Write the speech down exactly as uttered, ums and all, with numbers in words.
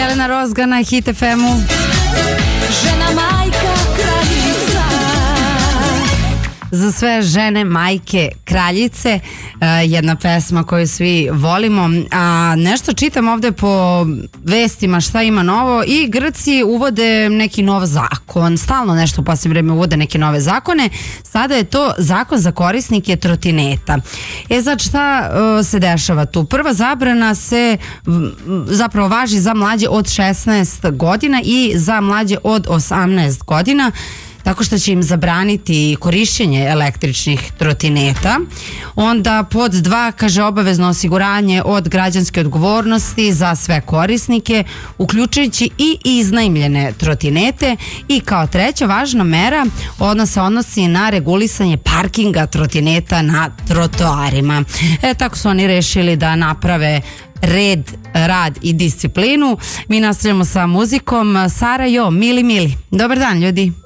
Jelena Rozga na Hit F M-u. Žena, majka, kraljica. Za sve žene, majke, kraljice, jedna pesma koju svi volimo. A nešto čitam ovde po vestima šta ima novo i Grci uvode neki nov zakon. Stalno nešto u posljednje vreme uvode neke nove zakone. Sada je to zakon za korisnike trotineta. E sad šta uh, se dešava tu? Prva zabrana se zapravo važi za mlađe od šesnaest godina i za mlađe od osamnaest godina, tako što će im zabraniti korišćenje električnih trotineta. Onda pod dva kaže obavezno osiguranje od građanske odgovornosti za sve korisnike, uključujući i iznajmljene trotinete. I kao treća važna mera, ona se odnosi na regulisanje parkinga trotineta na trotoarima. E, tako su oni rešili da naprave red, rad i disciplinu. Mi nastavljamo sa muzikom. Sara Jo, Mili Mili. Dobar dan, ljudi.